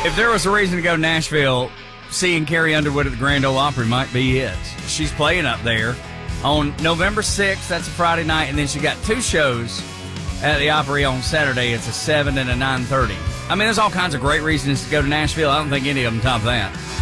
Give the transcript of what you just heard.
If there was a reason to go to Nashville, seeing Carrie Underwood at the Grand Ole Opry might be it. She's playing up there on November 6th. That's a Friday night. And then she got 2 shows at the Opry on Saturday. It's a 7 and a 9:30. I mean, there's all kinds of great reasons to go to Nashville. I don't think any of them top that.